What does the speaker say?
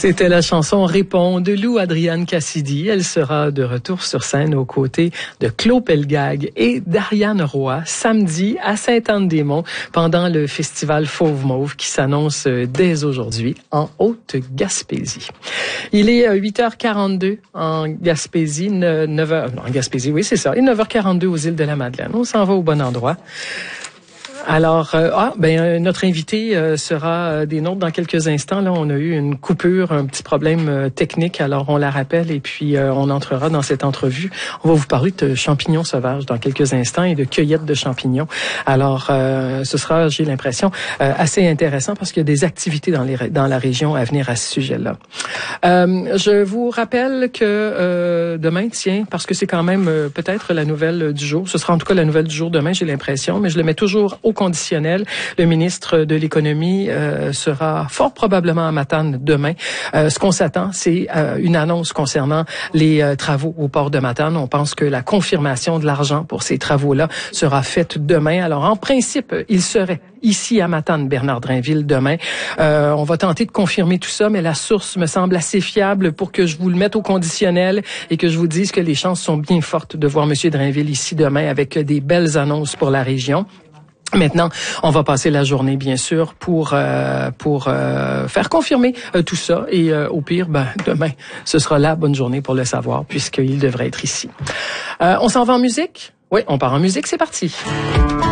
C'était la chanson Réponds de Lou Adrienne Cassidy. Elle sera de retour sur scène aux côtés de Claude Pelgag et d'Ariane Roy samedi à Sainte-Anne-des-Monts pendant le festival Fauve Mauve qui s'annonce dès aujourd'hui en Haute-Gaspésie. Il est 8h42 en Gaspésie, 9h, non, en Gaspésie, oui, c'est ça, et 9h42 aux îles de la Madeleine. On s'en va au bon endroit. Alors, notre invité sera des nôtres dans quelques instants. Là, on a eu une coupure, un petit problème technique. Alors, on la rappelle et puis on entrera dans cette entrevue. On va vous parler de champignons sauvages dans quelques instants et de cueillette de champignons. Alors, ce sera, j'ai l'impression, assez intéressant parce qu'il y a des activités dans la région à venir à ce sujet-là. Je vous rappelle que demain, parce que c'est quand même peut-être la nouvelle du jour. Ce sera en tout cas la nouvelle du jour demain, j'ai l'impression, mais je le mets toujours au conditionnel. Le ministre de l'Économie sera fort probablement à Matane demain. Ce qu'on s'attend, c'est une annonce concernant les travaux au port de Matane. On pense que la confirmation de l'argent pour ces travaux-là sera faite demain. Alors, en principe, il serait ici à Matane, Bernard Drainville, demain. On va tenter de confirmer tout ça, mais la source me semble assez fiable pour que je vous le mette au conditionnel et que je vous dise que les chances sont bien fortes de voir M. Drainville ici demain avec des belles annonces pour la région. Maintenant, on va passer la journée, bien sûr, pour faire confirmer tout ça. Et au pire, demain, ce sera la bonne journée pour le savoir, puisqu'il devrait être ici. On s'en va en musique? Oui, on part en musique, c'est parti.